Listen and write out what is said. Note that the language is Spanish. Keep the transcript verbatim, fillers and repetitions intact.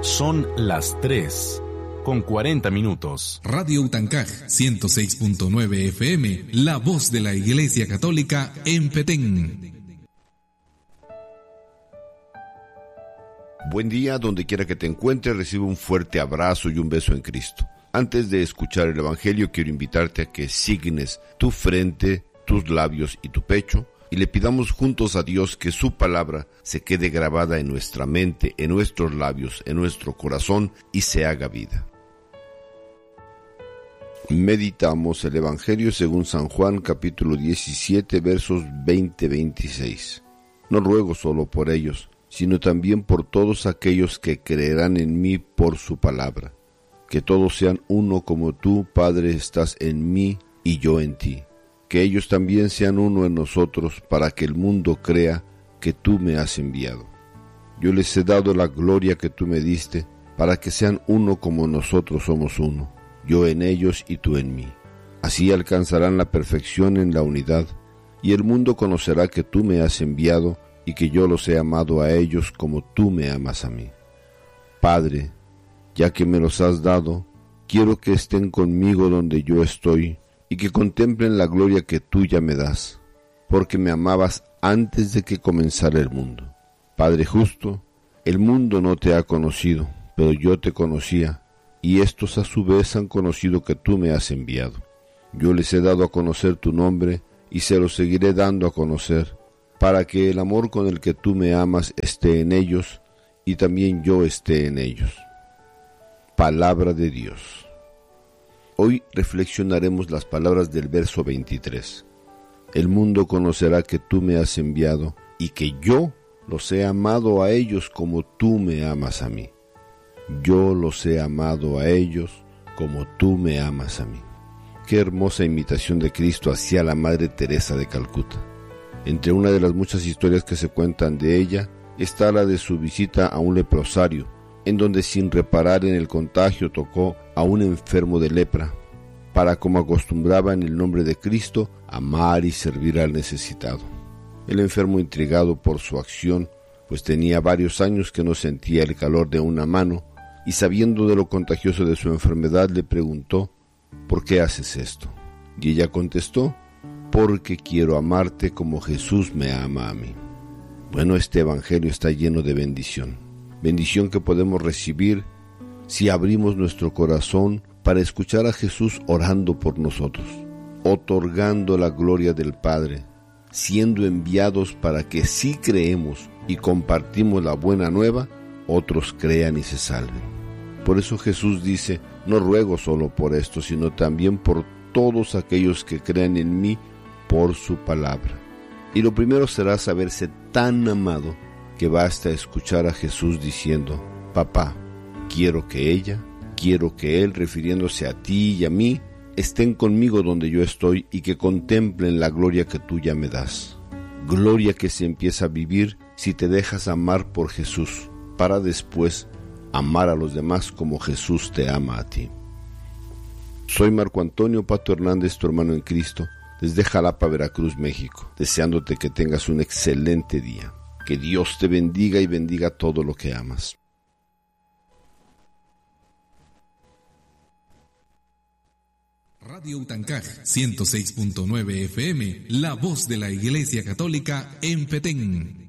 Son las tres, con cuarenta minutos. Radio Utancaj, ciento seis punto nueve F M, la voz de la Iglesia Católica en Petén. Buen día, donde quiera que te encuentres, recibe un fuerte abrazo y un beso en Cristo. Antes de escuchar el Evangelio, quiero invitarte a que signes tu frente, tus labios y tu pecho, y le pidamos juntos a Dios que su palabra se quede grabada en nuestra mente, en nuestros labios, en nuestro corazón y se haga vida. Meditamos el Evangelio según San Juan, capítulo diecisiete, versos veinte a veintiséis. No ruego solo por ellos, sino también por todos aquellos que creerán en mí por su palabra. Que todos sean uno como tú, Padre, estás en mí y yo en ti. Que ellos también sean uno en nosotros, para que el mundo crea que tú me has enviado. Yo les he dado la gloria que tú me diste, para que sean uno como nosotros somos uno, yo en ellos y tú en mí. Así alcanzarán la perfección en la unidad, y el mundo conocerá que tú me has enviado, y que yo los he amado a ellos como tú me amas a mí. Padre, ya que me los has dado, quiero que estén conmigo donde yo estoy, y que contemplen la gloria que tú ya me das, porque me amabas antes de que comenzara el mundo. Padre justo, el mundo no te ha conocido, pero yo te conocía, y estos a su vez han conocido que tú me has enviado. Yo les he dado a conocer tu nombre, y se lo seguiré dando a conocer, para que el amor con el que tú me amas esté en ellos, y también yo esté en ellos. Palabra de Dios. Hoy reflexionaremos las palabras del verso veintitrés. El mundo conocerá que tú me has enviado y que yo los he amado a ellos como tú me amas a mí. Yo los he amado a ellos como tú me amas a mí. Qué hermosa imitación de Cristo hacia la Madre Teresa de Calcuta. Entre una de las muchas historias que se cuentan de ella está la de su visita a un leprosario, en donde sin reparar en el contagio tocó a un enfermo de lepra, para, como acostumbraba en el nombre de Cristo, amar y servir al necesitado. El enfermo, intrigado por su acción, pues tenía varios años que no sentía el calor de una mano, y sabiendo de lo contagioso de su enfermedad, le preguntó: ¿por qué haces esto? Y ella contestó: porque quiero amarte como Jesús me ama a mí. Bueno, este evangelio está lleno de bendición. Bendición que podemos recibir si abrimos nuestro corazón para escuchar a Jesús orando por nosotros, otorgando la gloria del Padre, siendo enviados para que si creemos y compartimos la buena nueva, otros crean y se salven. Por eso Jesús dice: no ruego solo por esto, sino también por todos aquellos que crean en mí por su palabra. Y lo primero será saberse tan amado que basta escuchar a Jesús diciendo: papá, quiero que ella, quiero que él, refiriéndose a ti y a mí, estén conmigo donde yo estoy y que contemplen la gloria que tú ya me das. Gloria que se empieza a vivir si te dejas amar por Jesús, para después amar a los demás como Jesús te ama a ti. Soy Marco Antonio Pato Hernández, tu hermano en Cristo, desde Jalapa, Veracruz, México, deseándote que tengas un excelente día. Que Dios te bendiga y bendiga todo lo que amas. Radio Utancaj, ciento seis punto nueve F M, la voz de la Iglesia Católica en Petén.